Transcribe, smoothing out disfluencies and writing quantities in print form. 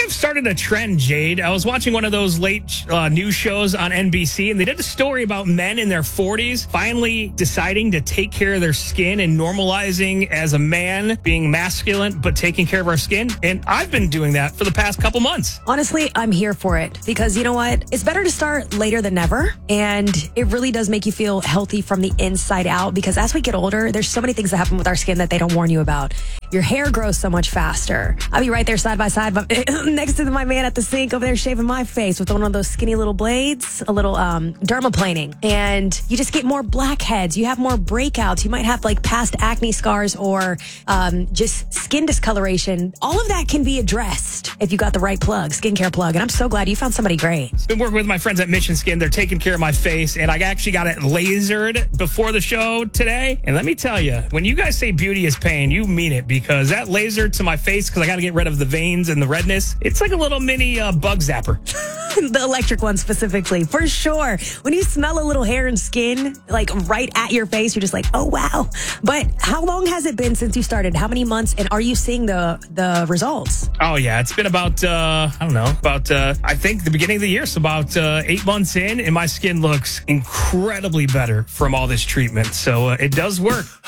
you've started a trend, Jade. I was watching one of those late news shows on NBC, and they did a story about men in their 40s finally deciding to take care of their skin and normalizing as a man, being masculine, but taking care of our skin. And I've been doing that for the past couple months. Honestly, I'm here for it because you know what? It's better to start later than never. And it really does make you feel healthy from the inside out because as we get older, there's so many things that happen with our skin that they don't warn you about. Your hair grows so much faster. I'll be right there side by side next to my man at the sink over there shaving my face with one of those skinny little blades, a little dermaplaning. And you just get more blackheads. You have more breakouts. You might have like past acne scars or just skin discoloration. All of that can be addressed if you got the right plug, skincare plug. And I'm so glad you found somebody great. Been working with my friends at Mission Skin. They're taking care of my face, and I actually got it lasered before the show today. And let me tell you, when you guys say beauty is pain, you mean it because that laser to my face, because I got to get rid of the veins and the redness, it's like a little mini bug zapper. The electric one specifically, for sure. When you smell a little hair and skin, like right at your face, you're just like, oh, wow. But how long has it been since you started? How many months? And are you seeing the results? Oh, yeah. It's been about, I think the beginning of the year. So about 8 months in, and my skin looks incredibly better from all this treatment. So it does work.